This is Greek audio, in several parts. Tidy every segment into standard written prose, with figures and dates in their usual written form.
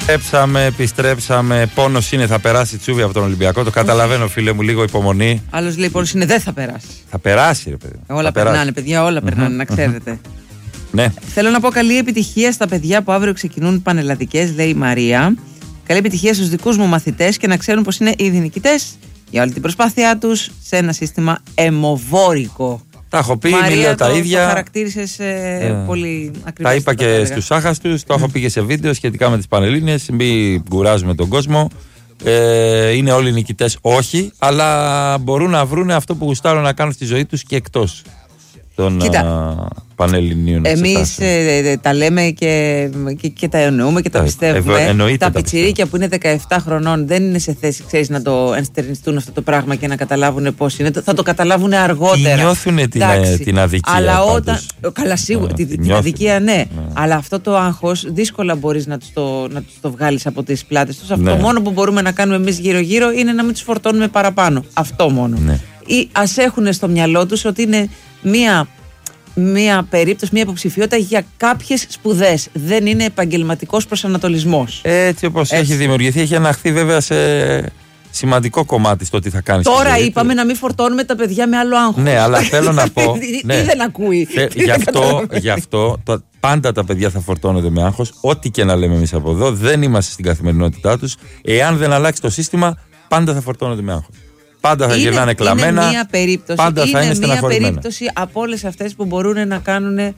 Επιστρέψαμε. Πόνος είναι, θα περάσει Τσούβι από τον Ολυμπιακό. Το καταλαβαίνω, φίλε μου, λίγο υπομονή. Άλλος λέει πόνος είναι, δεν θα περάσει. Θα περάσει, ρε παιδί. Όλα περνάνε, παιδιά, όλα περνάνε, να ξέρετε. Ναι. Θέλω να πω καλή επιτυχία στα παιδιά που αύριο ξεκινούν πανελλαδικές, λέει η Μαρία. Καλή επιτυχία στους δικούς μου μαθητές και να ξέρουν πως είναι ήδη νικητές για όλη την προσπάθειά τους σε ένα σύστημα αιμοβόρικο. Τα έχω πει, Μαρία, τα ίδια. Το χαρακτήρισες πολύ ακριβώς. Τα είπα και στους άχαστους, το έχω πει και σε βίντεο σχετικά με τις Πανελλήνιες. Μην κουράζουμε τον κόσμο. Είναι όλοι νικητές, όχι, αλλά μπορούν να βρουν αυτό που γουστάρουν να κάνουν στη ζωή τους και εκτός των Πανελληνίων. Εμείς τα λέμε και τα εννοούμε και τα πιστεύουμε. Τα πιτσιρίκια που είναι 17 χρονών δεν είναι σε θέση, ξέρεις, να το ενστερνιστούν αυτό το πράγμα και να καταλάβουν πώς είναι. Θα το καταλάβουν αργότερα. Νιώθουν την αδικία. Αλλά όταν. Καλά, σίγουρα. Την αδικία, ναι. Αλλά αυτό το άγχος δύσκολα μπορείς να τους το βγάλεις από τις πλάτες τους. Αυτό μόνο που μπορούμε να κάνουμε εμείς γύρω-γύρω είναι να μην τους φορτώνουμε παραπάνω. Αυτό μόνο. Ή ας έχουν στο μυαλό τους ότι είναι μία περίπτωση, μία υποψηφιότητα για κάποιες σπουδές. Δεν είναι επαγγελματικός προσανατολισμός. Έτσι όπως έχει δημιουργηθεί, έχει αναχθεί βέβαια σε σημαντικό κομμάτι στο τι θα κάνεις. Τώρα είπαμε να μην φορτώνουμε τα παιδιά με άλλο άγχος. Ναι, αλλά θέλω να πω. Ναι. Δεν ακούει. Γι' αυτό πάντα τα παιδιά θα φορτώνονται με άγχος. Ό,τι και να λέμε εμείς από εδώ, δεν είμαστε στην καθημερινότητά τους. Εάν δεν αλλάξει το σύστημα, πάντα θα φορτώνονται με άγχος. Πάντα θα γυρνάνε κλαμμένα. Είναι μία περίπτωση, πάντα θα είναι στεναχωρημένα. Είναι μία περίπτωση από όλες αυτές που μπορούν να κάνουν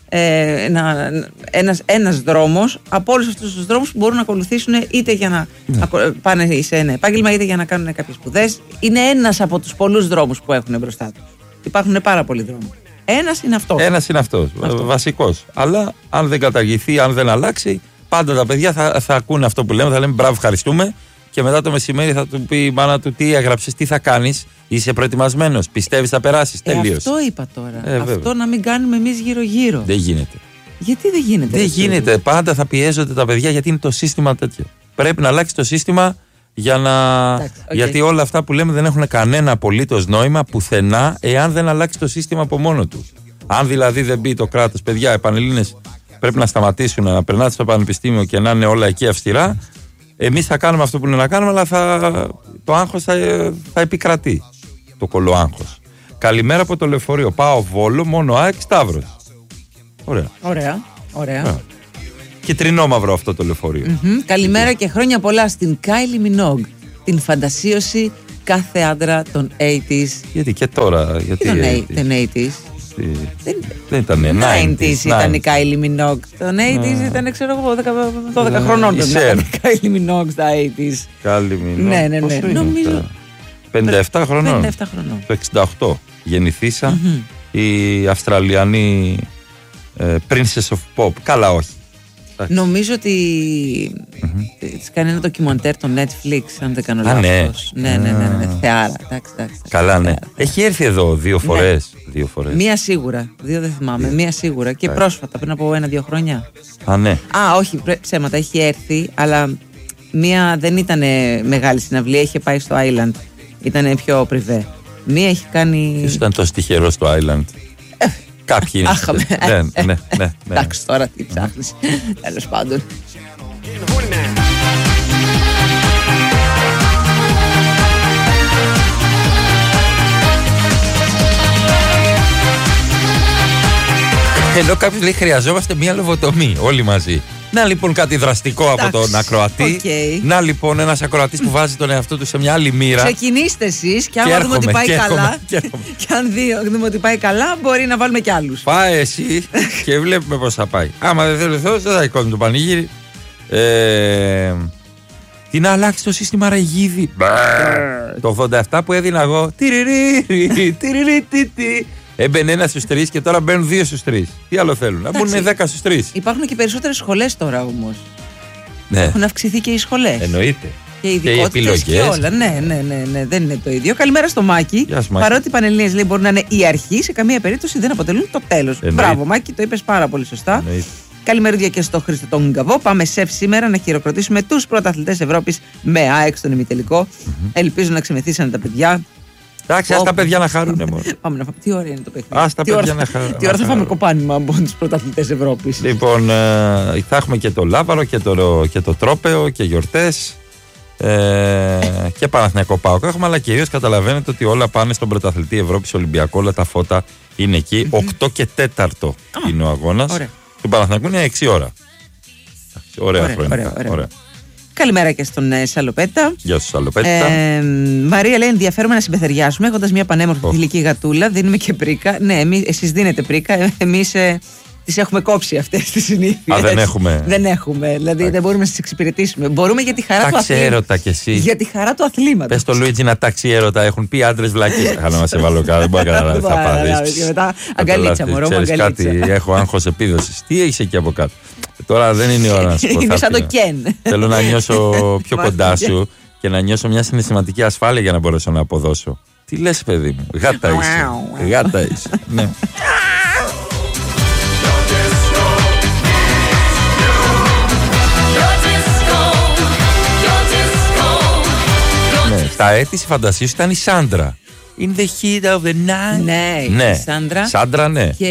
ένας δρόμος, από όλους αυτούς τους δρόμους που μπορούν να ακολουθήσουν είτε για να πάνε σε ένα επάγγελμα είτε για να κάνουν κάποιες σπουδές. Είναι ένας από τους πολλούς δρόμους που έχουν μπροστά τους. Υπάρχουν πάρα πολλοί δρόμοι. Ένας είναι αυτός. Βασικός. Αλλά αν δεν καταργηθεί, αν δεν αλλάξει, πάντα τα παιδιά θα ακούνε αυτό που λέμε, θα λέμε μπράβο, ευχαριστούμε. Και μετά το μεσημέρι θα του πει η μάνα του τι έγραψες, τι θα κάνεις, είσαι προετοιμασμένος, πιστεύεις θα περάσεις, τελείως. Αυτό είπα τώρα. Αυτό να μην κάνουμε εμείς γύρω-γύρω. Δεν γίνεται. Γιατί δεν γίνεται? Δεν γίνεται. Πάντα θα πιέζονται τα παιδιά γιατί είναι το σύστημα τέτοιο. Πρέπει να αλλάξει το σύστημα για να. Γιατί όλα αυτά που λέμε δεν έχουν κανένα απολύτως νόημα πουθενά εάν δεν αλλάξει το σύστημα από μόνο του. Αν δηλαδή δεν μπει το κράτος, παιδιά, οι Πανελλήνιες πρέπει να σταματήσουν να περνάτε στο πανεπιστήμιο και να είναι όλα εκεί αυστηρά. Εμείς θα κάνουμε αυτό που είναι να κάνουμε, αλλά το άγχος θα επικρατεί. Το κολοάγχος. Καλημέρα από το λεωφορείο. Πάω Βόλο, μόνο ΑΕΚ Σταύρος. Ωραία. Κιτρινό μαύρο αυτό το λεωφορείο. Καλημέρα και χρόνια πολλά στην Κάιλι Μινόγκ. Την φαντασίωση κάθε άντρα των 80's. Γιατί και τώρα. Γιατί των 80's. Δεν ήταν 90's ήταν η Κάιλι Μινόγκ. Των 80's ήταν, ξέρω εγώ, 12 χρονών. Η Κάιλι Μινόγκ στα 80's. Κάιλι Μινόγκ. Ναι. Νομίζω 57 χρονών. Το 68 γεννηθήσα. Η Αυστραλιανή Princess of Pop. Καλά, όχι. Νομίζω ότι της κάνει ένα ντοκιμαντέρ το Netflix, αν δεν κάνω λάθος. Ναι. Θεάρα. Καλά, ναι. Έχει έρθει εδώ 2 φορές. Μία σίγουρα. 2 δεν θυμάμαι. Μία σίγουρα. Και πρόσφατα, πριν από 1-2 χρόνια. Ναι. Όχι, ψέματα. Έχει έρθει, αλλά μία δεν ήταν μεγάλη συναυλία. Είχε πάει στο Island. Ήταν πιο πριβέ. Μία έχει κάνει. Ποιος ήταν τόσο τυχερό στο Island? Κάποιοι είναι. Ναι. Εντάξει, τώρα τι ψάχνεις. Τέλος πάντων. Ενώ κάποιος λέει χρειαζόμαστε μία λοβοτομή όλοι μαζί. Να λοιπόν κάτι δραστικό από τον ακροατή. Να λοιπόν ένας ακροατής που βάζει τον εαυτό του σε μια άλλη μοίρα. Ξεκινήστε εσείς και αν δούμε ότι πάει καλά. Και αν δούμε ότι πάει καλά, μπορεί να βάλουμε κι άλλους. Πάει εσύ και βλέπουμε πώς θα πάει. Άμα δεν θέλει ο Θεός, δεν θα εικόνει το πανηγύρι. Τι να αλλάξει το σύστημα Ρεγίδη. Το 87 που έδινα εγώ. Έμπαινε 1 στους 3 και τώρα μπαίνουν 2 στους 3. Τι άλλο θέλουν? Να μπουν 10 στους 3. Υπάρχουν και περισσότερες σχολές τώρα όμως. Ναι. Έχουν αυξηθεί και οι σχολές. Εννοείται. Και οι ειδικότητες και όλα. Ναι, δεν είναι το ίδιο. Καλημέρα στο Μάκη. Παρότι οι Πανελλήνιες λέει μπορεί να είναι η αρχή, σε καμία περίπτωση δεν αποτελούν το τέλος. Μπράβο, Μάκη, το είπες πάρα πολύ σωστά. Καλημερούδια και στο Χρήστο τον Γκαβό. Πάμε σεφ σήμερα να χειροκροτήσουμε τους πρωταθλητές Ευρώπης με ΑΕΚ στον ημιτελικό. Ελπίζω να ξεμεθύσανε τα παιδιά. Εντάξει, ας τα παιδιά να χαρούνε μόνο. Πάμε να φάμε. Τι ώρα είναι το παιχνίδι. Ας τα παιδιά να χαρούνε. Τι ώρα θα φάμε κοπάνημα από τους πρωταθλητές Ευρώπης. Λοιπόν, θα έχουμε και το Λάβαρο και το Τρόπαιο και γιορτές. Και Παναθηναϊκό ΠΑΟΚ έχουμε, αλλά κυρίως καταλαβαίνετε ότι όλα πάνε στον πρωταθλητή Ευρώπης Ολυμπιακό. Όλα τα φώτα είναι εκεί. 8 και 4 είναι ο αγώνας. Του Παναθηναϊκού είναι 6 ώρα. Ωραία χρόνια. Ωραία. Καλημέρα και στον Σαλοπέτα. Γεια σου, Σαλοπέτα. Μαρία λέει: ενδιαφέρομαι να συμπεθεριάσουμε έχοντας μια πανέμορφη θηλυκή γατούλα. Δίνουμε και πρίκα. Ναι, εσείς δίνετε πρίκα. Εμείς τις έχουμε κόψει αυτές τις συνήθειες. Δεν έχουμε. Δεν έχουμε. Δηλαδή δεν μπορούμε να τις εξυπηρετήσουμε. Μπορούμε για τη χαρά του αθλήματος. Έρωτα κι εσύ. Για τη χαρά του αθλήματος. Πες στο Λουίτζι να τάξει έρωτα. Έχουν πει άντρες βλακίες. Χάνω να σε βάλω κάτω. Δεν μπορεί να καταλάβει. Θα πάρει. Και μετά αγκαλίτσα, μωρό μου, αγκαλίτσα. Κάτι, έχω άγχος επίδοσης. Τι έχεις εκεί από κάτω. Τώρα δεν είναι η ώρα να σου πω. Είναι σαν το Κεν. Θέλω να νιώσω πιο κοντά σου και να νιώσω μια συναισθηματική ασφάλεια για να μπορέσω να αποδώσω. Τι λες, παιδί μου. Γάτα είσαι. Γάτα είσαι. Ναι. Στα έτη της φαντασίας ήταν η Σάντρα. In the heat of the night. Ναι, η Σάντρα. Σάντρα, ναι. Και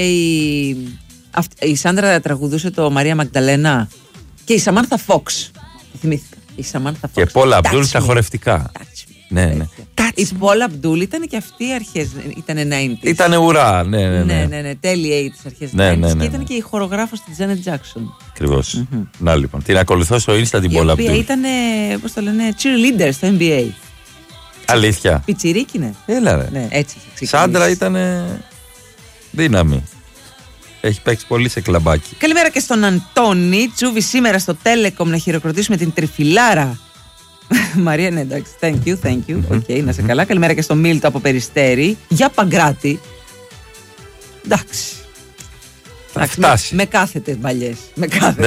η Σάντρα τραγουδούσε το Μαρία Μαγδαλένα. Και η Σαμάνθα Φόξ. Θυμήθηκα. Η Σαμάνθα Φόξ. Και Πόλα Αμπτούλ στα χορευτικά. Ναι. Η Πόλα Αμπτούλ ήταν και αυτή αρχές. Ήταν 90's. Ήταν ουρά, ναι. Τέλειοι 80's, αρχές 90's. Και ήταν και η χορογράφος της Janet Jackson. Ακριβώς. Να λοιπόν. Την ακολουθώ στο Insta την Πόλα Αμπτούλ. Η οποία ήταν, πώς το λένε, cheerleader στο NBA. Αλήθεια. Πιτσιρίκι, ναι. Έλα ρε. Ναι, έτσι. Σάντρα ήταν δύναμη. Έχει παίξει πολύ σε κλαμπάκι. Καλημέρα και στον Αντώνη. Τσούβι σήμερα στο Telecom να χειροκροτήσουμε την τριφυλάρα. Μαρία, ναι, εντάξει. Thank you. Οκ, να σε καλά. Καλημέρα και στον Μίλτο από Περιστέρι. Για Παγκράτη. Εντάξει. Θα φτάσει. Με κάθετες μπαλιές. Με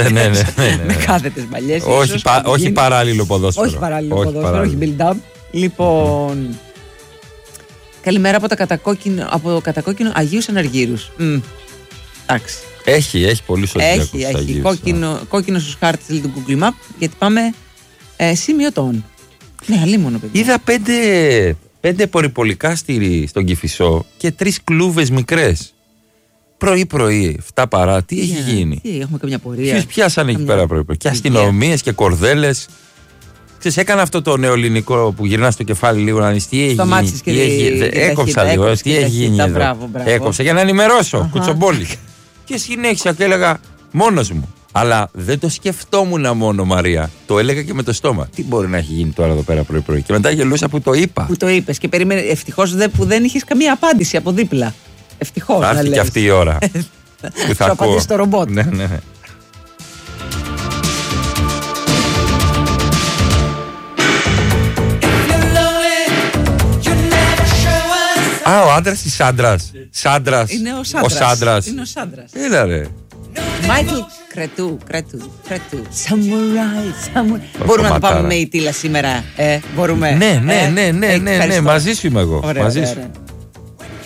κάθετες μπαλιές. Όχι παράλληλο ποδόσφαιρο. Όχι παράλληλο ποδόσφαιρο, όχι build-up. Λοιπόν. Καλημέρα από το κατακόκκινο Αγίους Αναργύρους. Εντάξει. Έχει πολύ σωτηριακούς Έχει κόκκινο στους χάρτες του Google Map, γιατί πάμε σημειωτών. Ναι, αλίμονο, παιδιά. Είδα 5 πορυπολικά στον Κηφισό και 3 κλούβες μικρές. Πρωί, 7 παρά. Τι έχει γίνει? Έχουμε καμιά πορεία? Ποιους πιάσανε εκεί πέρα πρωί? Και αστυνομίες και κορδέλες. Ξέρεις, έκανα αυτό το νεοελληνικό που γυρνά στο κεφάλι λίγο να δεις τι έχει γίνει. Έκοψα λίγο. Τι έχει γίνει εδώ? Έκοψα για να ενημερώσω. Κουτσομπόλη. Και συνέχισα και έλεγα μόνος μου. Αλλά δεν το σκεφτόμουν μόνο, Μαρία. Το έλεγα και με το στόμα. Τι μπορεί να έχει γίνει τώρα εδώ πέρα πρωί-πρωί? Και μετά γελούσα που το είπα. Που το είπες και περίμενε. Ευτυχώς που δεν είχες καμία απάντηση από δίπλα. Ευτυχώς. Θα έρθει και αυτή η ώρα. Που θα ακούω. απαντήσει το ρομπότ. Ναι. Ο άντρας της Σάντρας. Είναι ο Σάντρας. Είναι ο Σάντρας. Έλα ρε. Μάικλ Κρετού. Samurai. Μπορούμε να το πάμε με η Τίλα σήμερα? Μπορούμε. Ναι, μαζί σου είμαι εγώ. Ωραία.